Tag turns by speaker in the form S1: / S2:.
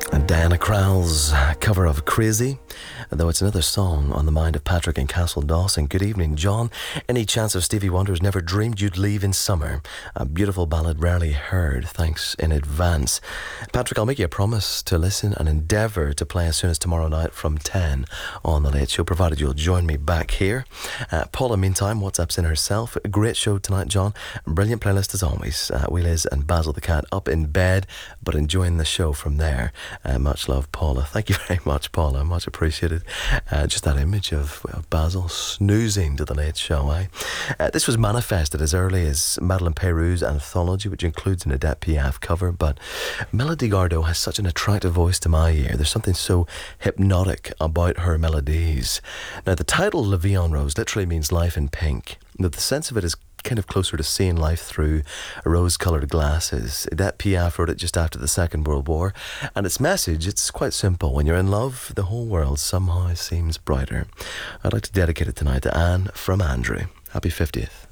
S1: And Diana Krall's cover of Crazy, though it's another song on the mind of Patrick in Castle Dawson. Good evening, John. Any chance of Stevie Wonder's Never Dreamed You'd Leave in Summer? A beautiful ballad rarely heard. Thanks in advance. Patrick, I'll make you a promise to listen and endeavour to play as soon as tomorrow night from 10 on The Late Show, provided you'll join me back here. Paula, meantime, WhatsApp's in herself. A great show tonight, John. Brilliant playlist as always. We Liz and Basil the cat up in bed, but enjoying the show from there. Much love, Paula. Thank you very much, Paula. Much appreciated. Just that image of Basil snoozing to The Late Show, this was manifested as early as Madeleine Peyroux's anthology, which includes an Edith Piaf cover, but Melody Gardot has such an attractive voice to my ear. There's something so hypnotic about her melodies. Now, the title La Vie en Rose literally means life in pink. Now, the sense of it is kind of closer to seeing life through rose-coloured glasses. Edith Piaf wrote it just after the Second World War, and its message, it's quite simple. When you're in love, the whole world somehow seems brighter. I'd like to dedicate it tonight to Anne from Andrew. Happy 50th.